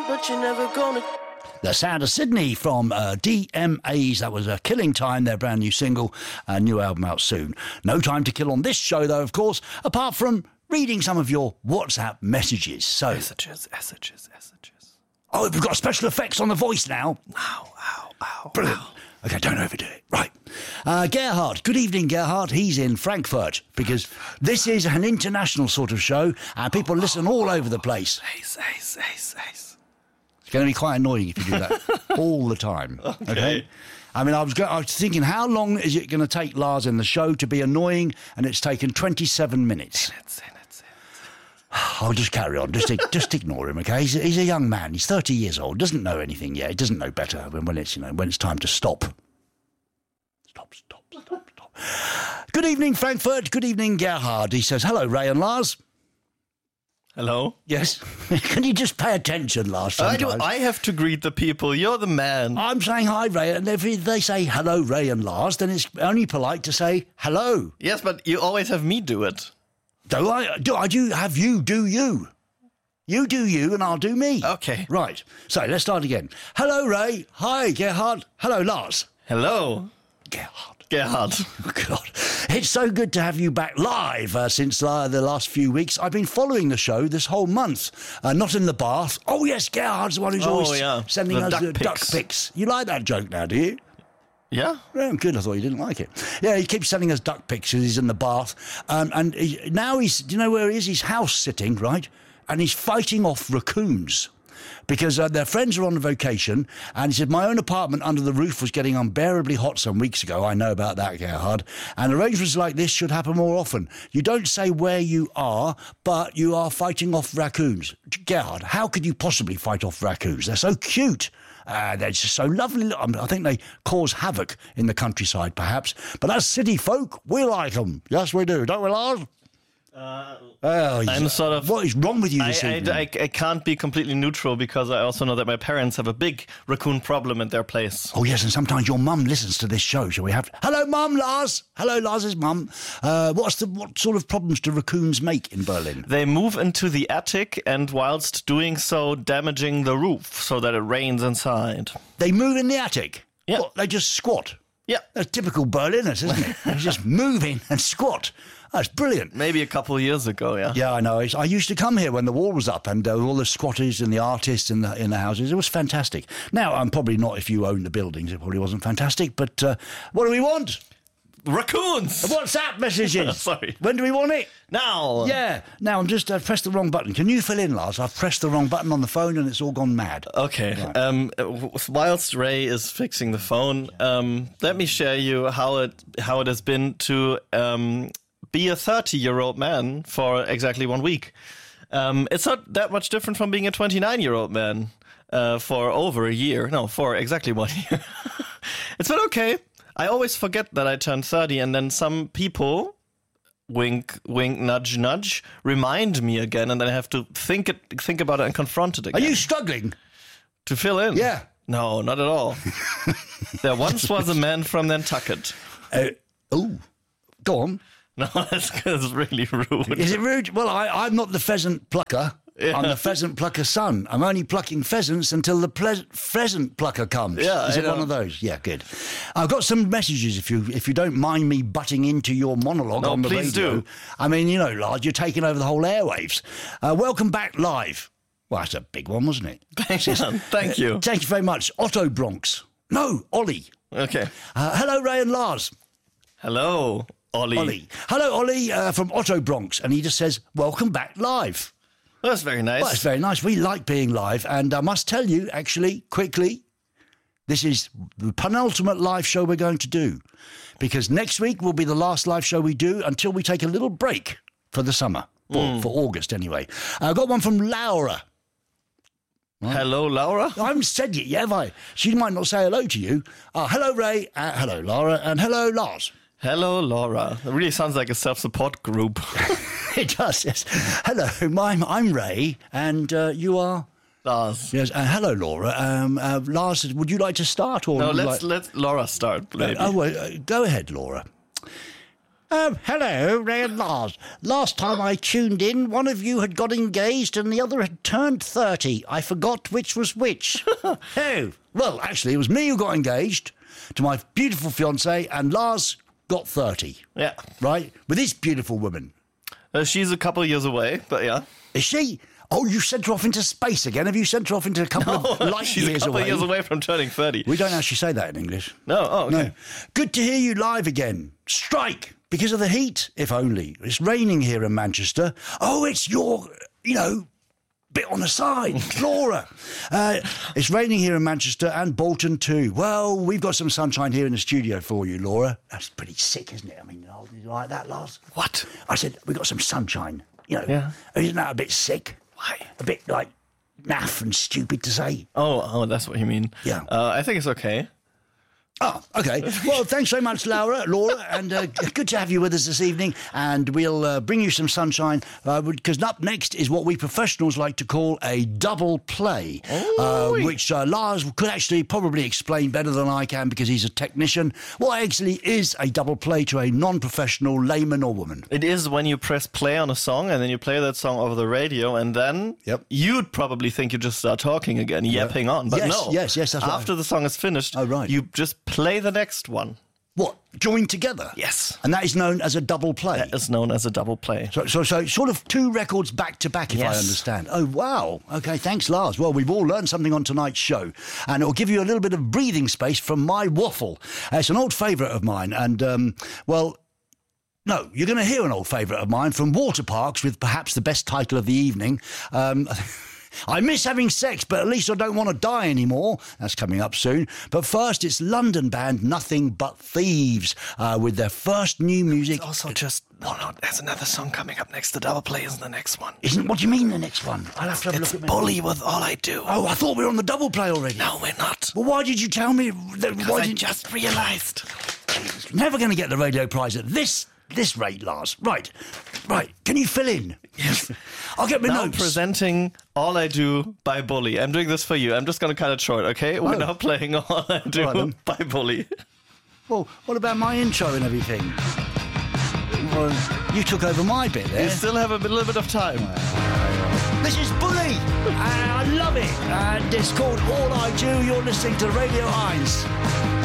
but you're never gonna. The Sound of Sydney from DMAs. That was Killing Time, their brand new single, new album out soon. No time to kill on this show, though, of course, apart from reading some of your WhatsApp messages. So, Messages. oh, we've got special effects on the voice now. Ow. Brilliant. Okay, don't overdo it. Right. Gerhard. Good evening, Gerhard. He's in Frankfurt because this is an international sort of show and people listen all over the place. Ace. It's going to be quite annoying if you do that all the time. Okay. I mean, I was thinking, how long is it going to take Lars in the show to be annoying? And it's taken 27 minutes. It's in. I'll just carry on. Just ignore him, okay? He's a young man. He's 30 years old. Doesn't know anything yet. He doesn't know better when it's time to stop. Stop. Good evening, Frankfurt. Good evening, Gerhard. He says, hello, Ray and Lars. Hello? Yes. Can you just pay attention, Lars, sometimes? I have to greet the people. You're the man. I'm saying hi, Ray, and if they say hello, Ray and Lars, then it's only polite to say hello. Yes, but you always have me do it. Do I do have you do you? You do you and I'll do me. Okay. Right. So let's start again. Hello, Ray. Hi, Gerhard. Hello, Lars. Hello. Gerhard. Oh, God. It's so good to have you back live since the last few weeks. I've been following the show this whole month. Not in the bath. Oh, yes, Gerhard's the one who's always sending us duck pics. You like that joke now, do you? Yeah? Yeah, good. I thought you didn't like it. Yeah, he keeps sending us duck pictures. He's in the bath. Now he's, do you know where he is? He's house sitting, right? And he's fighting off raccoons because their friends are on a vacation. And he said, my own apartment under the roof was getting unbearably hot some weeks ago. I know about that, Gerhard. And arrangements like this should happen more often. You don't say where you are, but you are fighting off raccoons. Gerhard, how could you possibly fight off raccoons? They're so cute. They're just so lovely. I think they cause havoc in the countryside, perhaps. But as city folk, we like them. Yes, we do. Don't we, Lars? I'm sort of... What is wrong with you this evening? I can't be completely neutral because I also know that my parents have a big raccoon problem at their place. Oh, yes, and sometimes your mum listens to this show. Shall we have... Hello, Mum, Lars. Hello, Lars's mum. What sort of problems do raccoons make in Berlin? They move into the attic and whilst doing so, damaging the roof so that it rains inside. They move in the attic? Yeah. What, they just squat? Yeah. That's typical Berliners, isn't it? They just move in and squat. That's brilliant. Maybe a couple of years ago, yeah. Yeah, I know. I used to come here when the wall was up and all the squatters and the artists in the houses. It was fantastic. Now, I'm probably not if you own the buildings. It probably wasn't fantastic. But what do we want? Raccoons! WhatsApp messages. Sorry. When do we want it? Now! Yeah. Now, I'm just pressed the wrong button. Can you fill in, Lars? I've pressed the wrong button on the phone and it's all gone mad. Okay. Right. Whilst Ray is fixing the phone, let me share you how it has been to be a 30-year-old man for exactly 1 week. It's not that much different from being a 29-year-old man for over a year. No, for exactly 1 year. It's been okay. I always forget that I turned 30, and then some people, wink, wink, nudge, nudge, remind me again, and then I have to think about it and confront it again. Are you struggling? To fill in? Yeah. No, not at all. There once was a man from Nantucket. Go on. No, that's really rude. Is it rude? Well, I'm not the pheasant plucker. Yeah. I'm the pheasant plucker's son. I'm only plucking pheasants until the pheasant plucker comes. Yeah, Is it one of those? Yeah, good. I've got some messages if you don't mind me butting into your monologue on the radio. Please do. I mean, Lars, you're taking over the whole airwaves. Welcome back live. Well, that's a big one, wasn't it? Thank you. Thank you very much. Otto Bronx. No, Ollie. Okay. Hello, Ray and Lars. Hello, Ollie. Hello, Ollie from Otto Bronx. And he just says, welcome back live. Well, that's very nice. Well, that's very nice. We like being live. And I must tell you, actually, quickly, this is the penultimate live show we're going to do. Because next week will be the last live show we do until we take a little break for the summer. For August, anyway. I got one from Laura. Right. Hello, Laura. I haven't said it yet, have I? She might not say hello to you. Hello, Ray. Hello, Laura. And hello, Lars. Hello, Laura. It really sounds like a self-support group. It does, yes. Hello, I'm Ray, and you are... Lars. Yes, hello, Laura. Lars, would you like to start? Or no, let Laura start, maybe. Go ahead, Laura. Hello, Ray and Lars. Last time I tuned in, one of you had got engaged and the other had turned 30. I forgot which was which. Oh, well, actually, it was me who got engaged to my beautiful fiancée, and Lars got 30. Yeah. Right? With this beautiful woman. She's a couple years away, but yeah. Is she? Oh, you sent her off into space again? Have you sent her off into a couple of light she's years a couple away? of years away from turning 30. We don't actually say that in English. No, oh, okay. No. Good to hear you live again. Strike! Because of the heat, if only. It's raining here in Manchester. Oh, it's your, bit on the side, Laura. It's raining here in Manchester and Bolton too. Well, we've got some sunshine here in the studio for you, Laura. That's pretty sick, isn't it? I mean, you like that, Lars? What? I said, we've got some sunshine. Yeah. Isn't that a bit sick? Why? A bit, naff and stupid to say. Oh, that's what you mean. Yeah. I think it's okay. Oh, okay. Well, thanks very much, Laura, and good to have you with us this evening. And we'll bring you some sunshine, because up next is what we professionals like to call a double play, which Lars could actually probably explain better than I can because he's a technician. What actually is a double play to a non-professional layman or woman? It is when you press play on a song and then you play that song over the radio, and then you'd probably think you just start talking again, yapping on. But no. Yes, that's right. After the song is finished, you just play the next one. What? Joined together? Yes. And that is known as a double play? That is known as a double play. So sort of two records back to back, if I understand. Oh, wow. Okay, thanks, Lars. Well, we've all learned something on tonight's show, and it'll give you a little bit of breathing space from my waffle. It's an old favourite of mine, and, no, you're going to hear an old favourite of mine from Water Parks with perhaps the best title of the evening. I miss having sex, but at least I don't want to die anymore. That's coming up soon. But first, it's London band Nothing But Thieves with their first new music. It's also just... No, there's another song coming up next. The double play is the next one. What do you mean the next one? I'll have to have a look at It's Bully with All I Do. Oh, I thought we were on the double play already. No, we're not. Well, why did you tell me? Because I just realised. Never going to get the radio prize at this rate, Lars. Right. Can you fill in? Yes. I'll get my now notes. Presenting All I Do by Bully. I'm doing this for you. I'm just going to cut it short, okay? We're now playing All I Do by Bully. Well, what about my intro and everything? Well, you took over my bit there. You still have a little bit of time. This is Bully, and I love it. And it's called All I Do. You're listening to Radio Heinz.